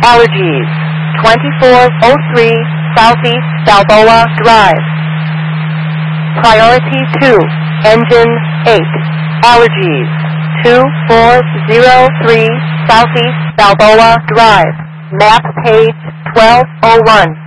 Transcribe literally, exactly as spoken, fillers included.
Allergies, twenty-four oh three Southeast Balboa Drive. Priority two, Engine eight. Allergies, two four zero three Southeast Balboa Drive. Map page twelve oh one.